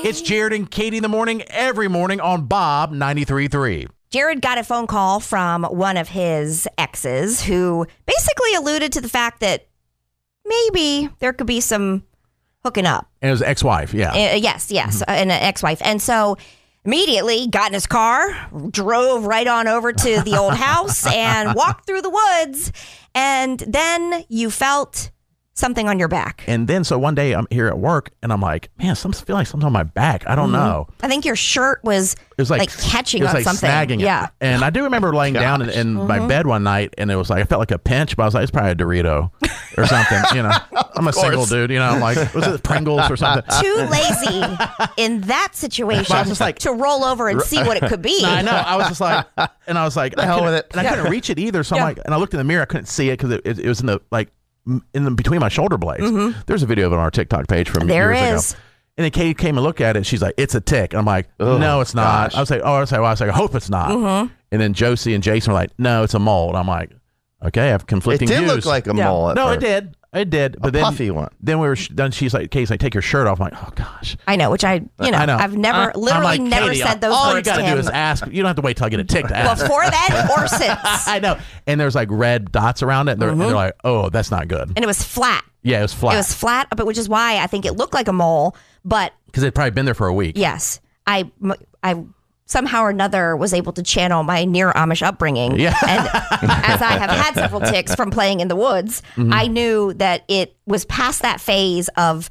It's Jared and Katie in the morning, every morning on Bob 93.3. Jared got a phone call from one of his exes who basically alluded to the fact that maybe there could be some hooking up. And it was ex-wife, yeah. Yes, and an ex-wife. And so immediately got in his car, drove right on over to the old house and walked through the woods. And then you felt something on your back. And then, so one day I'm here at work and I'm like, man, I feel like something on my back. I don't know. I think your shirt was like catching on something. Snagging yeah. It. And I do remember laying down in my bed one night and it was like, I felt like a pinch, but I was like, it's probably a Dorito or something. You know, I'm a single dude, you know, I'm like, was it Pringles or something? Too lazy in that situation I was just like, to roll over and see what it could be. No, I know. I was just like, and I was like, the hell with it. And I couldn't reach it either. So I'm like, and I looked in the mirror, I couldn't see it because it was in the, like, between my shoulder blades. There's a video of it on our TikTok page from years ago. And then Katie came and looked at it. She's like, it's a tick. And I'm like, no, it's not. Gosh. I was like, I hope it's not. And then Josie and Jason were like, no, it's a mole. I'm like, okay, I have conflicting views. It did look like a mole at first. It did. It did. But a puffy one. Then we were done. She's like, Katie's like, take your shirt off. I'm like, oh gosh. I know, which I know. I've never, literally never Katie, said those all words you got to to him. do is ask. You don't have to wait till I get a tick to ask. Before then or since. I know. And there's like red dots around it. And they're like, oh, that's not good. And it was flat. Yeah, it was flat. It was flat, but which is why I think it looked like a mole. But because it'd probably been there for a week. Yes, I somehow or another was able to channel my near Amish upbringing. Yeah. And as I have had several ticks from playing in the woods, I knew that it was past that phase of,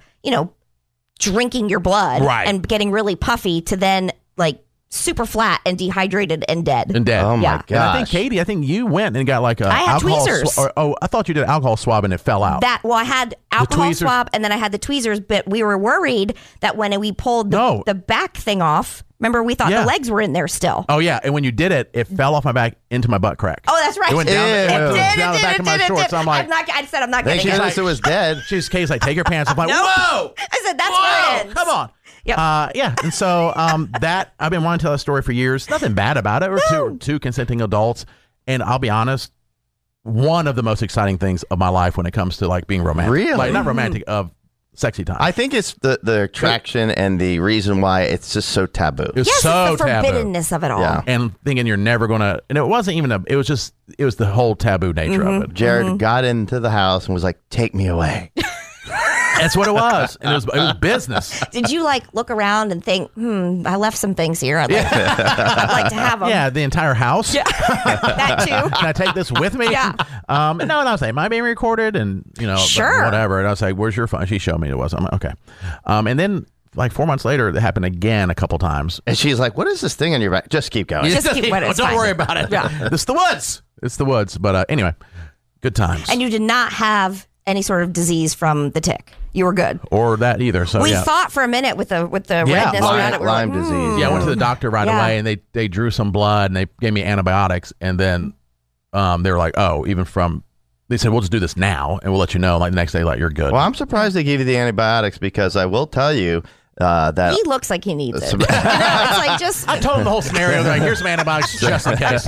drinking your blood and getting really puffy to then like super flat and dehydrated and dead. Oh my gosh. And I think you went and got like a I had tweezers. I thought you did an alcohol swab and it fell out. I had alcohol swab and then I had the tweezers, but we were worried that when we pulled the back thing off, remember we thought the legs were in there still. Oh yeah, and when you did it, it fell off my back into my butt crack. Oh, that's right. It went down, down the back of my shorts. I'm like, I said I'm not Then getting she it. noticed it was dead. She's Katie's like, take your pants off. I'm like, No. whoa! I said that's where it ends. Come on. Yep. Yeah, and so that I've been wanting to tell that story for years. Nothing bad about it. We're two consenting adults, and I'll be honest, one of the most exciting things of my life when it comes to like being romantic. Really? Like not romantic, of sexy time. I think it's the attraction and the reason why it's just so taboo. It was Yes, so it's the taboo. forbiddenness of it all. Yeah. And thinking you're never gonna, and it wasn't even it was the whole taboo nature of it. Jared got into the house and was like, take me away. That's what it was. And it was business. Did you like look around and think, I left some things here. I'd like to have them. Yeah, the entire house. Yeah. That too. Can I take this with me? Yeah. No, and I was like, am I being recorded? And Sure. whatever. And I was like, where's your phone? She showed me it was. I'm like, okay. And then like 4 months later, it happened again a couple times. And she's like, what is this thing on your back? Just keep going. Just keep going. It's Don't fine. worry about it. Yeah. It's the woods. It's the woods. But anyway, good times. And you did not have any sort of disease from the tick. You were good. Or that either. So we yeah. thought for a minute with the redness around it. We were Lyme like, disease. Yeah, I went to the doctor right away, and they drew some blood, and they gave me antibiotics, and then they were like, they said, we'll just do this now, and we'll let you know. Like the next day, like, you're good. Well, I'm surprised they gave you the antibiotics because I will tell you that he looks like he needs it. It's like just. I told him the whole scenario. They're like, here's some antibiotics just in case.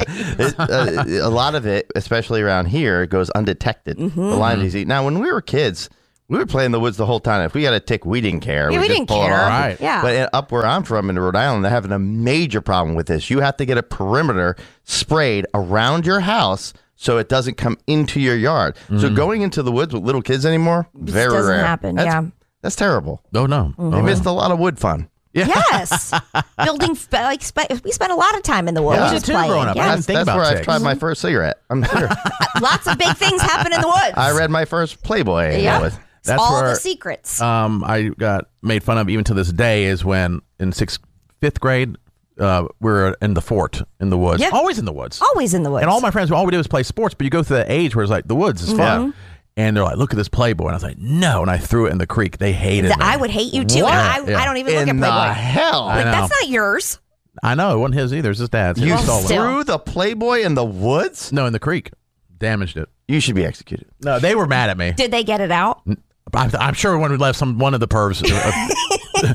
A lot of it, especially around here, goes undetected. The Lyme disease. Now, when we were kids, we would play in the woods the whole time. If we got a tick, we didn't care. Yeah, we just didn't pull it care. off. Right. Yeah. But up where I'm from in Rhode Island, they're having a major problem with this. You have to get a perimeter sprayed around your house so it doesn't come into your yard. So going into the woods with little kids anymore, very doesn't rare. happen, That's terrible. Oh, no. They missed a lot of wood fun. Yeah. Yes. Building, we spent a lot of time in the woods. Yeah. Just We did too, playing. growing up. I Yeah. didn't think That's about where ticks. I've tried my first cigarette. I'm sure. Lots of big things happen in the woods. I read my first Playboy. Yeah. That's all where the secrets. I got made fun of even to this day is when in 5th grade, we're in the fort in the woods. Yeah. Always in the woods. Always in the woods. And all my friends, all we did was play sports, but you go through the age where it's like the woods is fun. And they're like, look at this Playboy. And I was like, no. And I threw it in the creek. They hated it. I would hate you too. What? I don't even look at In Playboy. the hell? I Like, know. that's not yours. I know. It wasn't his either. It's his dad's. You He stole it. still- threw the Playboy in the woods? No, in the creek. Damaged it. You should be executed. No, they were mad at me. Did they get it out? I'm sure when we left one of the pervs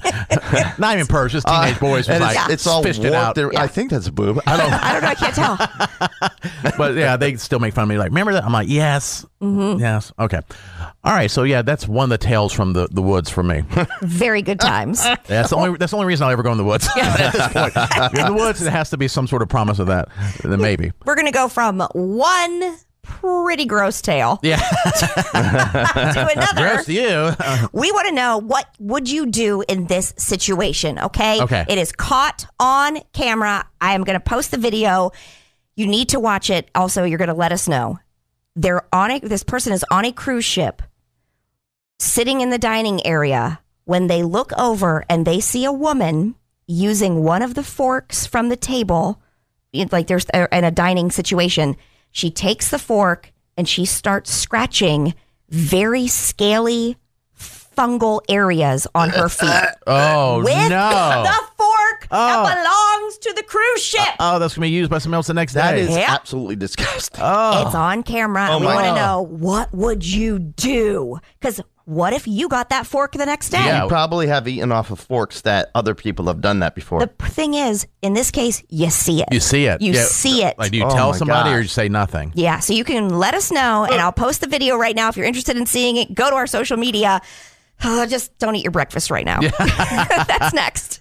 Not even purse, just teenage boys. And like, it's all fished it out. I think that's a boob. I don't know. I can't tell. But yeah, they still make fun of me. Like, remember that? I'm like, yes. Yes. Okay. All right. So yeah, that's one of the tales from the woods for me. Very good times. That's the only reason I'll ever go in the woods. At this point, if you're in the woods, it has to be some sort of promise of that. Then maybe we're gonna go from one pretty gross tale, to another. Gross to you. We want to know, what would you do in this situation? Okay. It is caught on camera. I am going to post the video. You need to watch it. Also, you're going to let us know. This person is on a cruise ship, sitting in the dining area, when they look over and they see a woman using one of the forks from the table, like there's in a dining situation. She takes the fork and she starts scratching very scaly fungal areas on her feet. Oh, with no. The fork that belongs to the cruise ship. That's going to be used by someone else the next day. That is absolutely disgusting. It's on camera. We want to know, what would you do? Because what if you got that fork the next day? Yeah, you probably have eaten off of forks that other people have done that before. The thing is, in this case, you see it. You see it. You see it. Like, do you tell somebody or you say nothing? Yeah, so you can let us know, and I'll post the video right now. If you're interested in seeing it, go to our social media. Just don't eat your breakfast right now. That's next.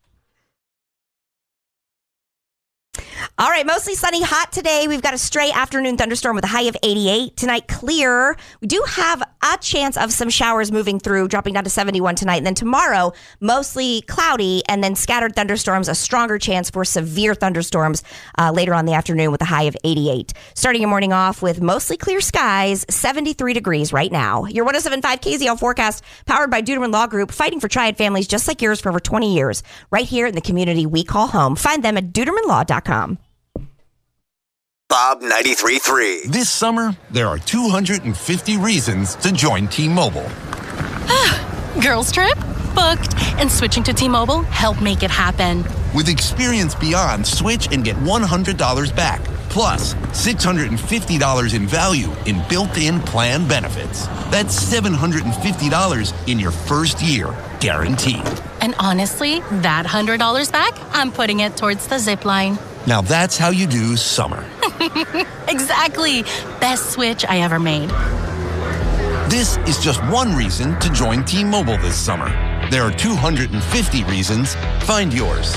All right, mostly sunny, hot today. We've got a stray afternoon thunderstorm with a high of 88. Tonight, clear. We do have a chance of some showers moving through, dropping down to 71 tonight. And then tomorrow, mostly cloudy and then scattered thunderstorms, a stronger chance for severe thunderstorms later on in the afternoon with a high of 88. Starting your morning off with mostly clear skies, 73 degrees right now. Your 107.5 KZL forecast, powered by Duderman Law Group, fighting for triad families just like yours for over 20 years, right here in the community we call home. Find them at DudermanLaw.com. Bob 93.3. This summer, there are 250 reasons to join T-Mobile. Girls trip? Booked. And switching to T-Mobile helped make it happen. With Experience Beyond, switch and get $100 back. Plus, $650 in value in built-in plan benefits. That's $750 in your first year, guaranteed. And honestly, that $100 back, I'm putting it towards the zip line. Now that's how you do summer. Exactly. Best switch I ever made. This is just one reason to join T-Mobile this summer. There are 250 reasons. Find yours.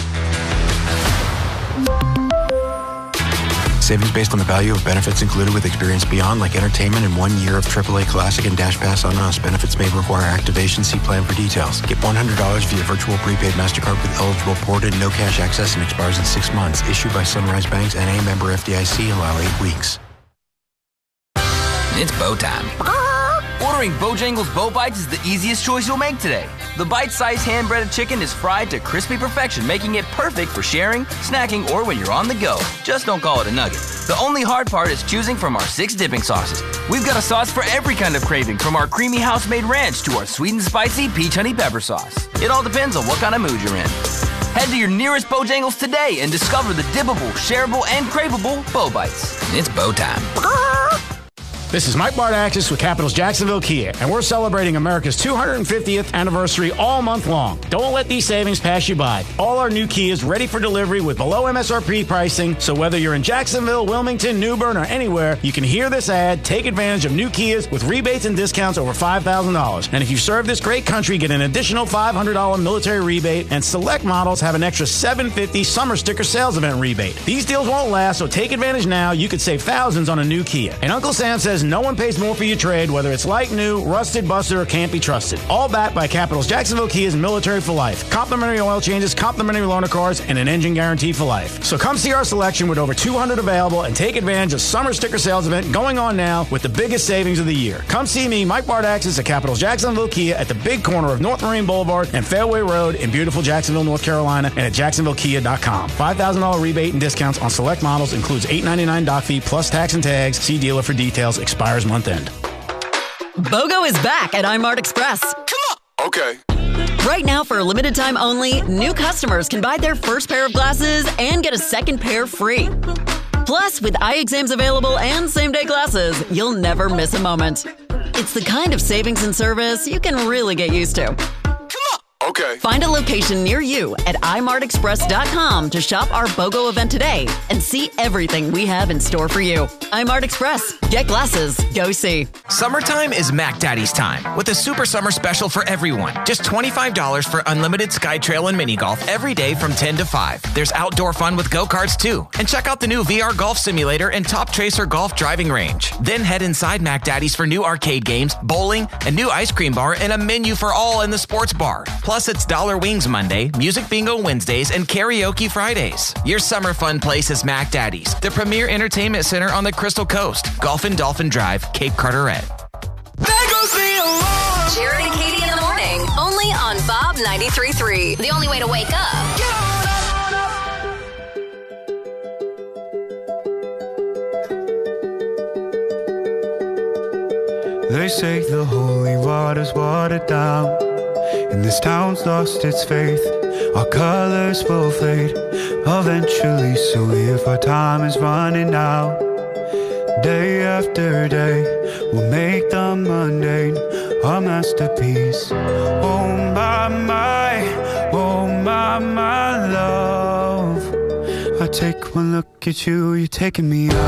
Savings based on the value of benefits included with Experience Beyond, like entertainment and 1 year of AAA Classic and Dash Pass on us. Benefits may require activation. See plan for details. Get $100 via virtual prepaid MasterCard with eligible ported, no cash access, and expires in 6 months. Issued by Sunrise Banks, N.A. member FDIC. Allow 8 weeks. It's bow time. Ordering Bojangles Bow Bites is the easiest choice you'll make today. The bite-sized hand-breaded chicken is fried to crispy perfection, making it perfect for sharing, snacking, or when you're on the go. Just don't call it a nugget. The only hard part is choosing from our 6 dipping sauces. We've got a sauce for every kind of craving, from our creamy house-made ranch to our sweet and spicy peach honey pepper sauce. It all depends on what kind of mood you're in. Head to your nearest Bojangles today and discover the dippable, shareable, and craveable Bow Bites. It's bow time. This is Mike Bardaxis with Capitals Jacksonville Kia, and we're celebrating America's 250th anniversary all month long. Don't let these savings pass you by. All our new Kias ready for delivery with below MSRP pricing, so whether you're in Jacksonville, Wilmington, New Bern, or anywhere, you can hear this ad, take advantage of new Kias with rebates and discounts over $5,000. And if you serve this great country, get an additional $500 military rebate, and select models have an extra $750 summer sticker sales event rebate. These deals won't last, so take advantage now. You could save thousands on a new Kia. And Uncle Sam says no one pays more for your trade, whether it's like new, rusted, busted, or can't be trusted. All backed by Capitals Jacksonville Kia's military for life. Complimentary oil changes, complimentary loaner cars, and an engine guarantee for life. So come see our selection with over 200 available and take advantage of summer sticker sales event going on now with the biggest savings of the year. Come see me, Mike Bardaxis, at Capitals Jacksonville Kia at the big corner of North Marine Boulevard and Fairway Road in beautiful Jacksonville, North Carolina, and at JacksonvilleKia.com. $5,000 rebate and discounts on select models, includes $899 dock fee plus tax and tags. See dealer for details. Expires month end. BOGO is back at iMart Express. Come on. Okay. Right now, for a limited time only, new customers can buy their first pair of glasses and get a second pair free. Plus, with eye exams available and same-day glasses, you'll never miss a moment. It's the kind of savings and service you can really get used to. Come on. Okay. Find a location near you at imartexpress.com to shop our BOGO event today and see everything we have in store for you. iMart Express. Get glasses. Go see. Summertime is Mac Daddy's time with a super summer special for everyone. Just $25 for unlimited SkyTrail and mini golf every day from 10 to 5. There's outdoor fun with go-karts too. And check out the new VR golf simulator and Top Tracer golf driving range. Then head inside Mac Daddy's for new arcade games, bowling, a new ice cream bar, and a menu for all in the sports bar. Plus, it's Dollar Wings Monday, Music Bingo Wednesdays, and Karaoke Fridays. Your summer fun place is Mac Daddy's, the premier entertainment center on the Crystal Coast, Golf and Dolphin Drive, Cape Carteret. Jared and Katie in the morning, only on Bob 93.3. The only way to wake up. They say the holy water's watered down, and this town's lost its faith. Our colors will fade eventually, so if our time is running out, day after day, we'll make the mundane our masterpiece. Oh my love, I take one look at you, you're taking me out.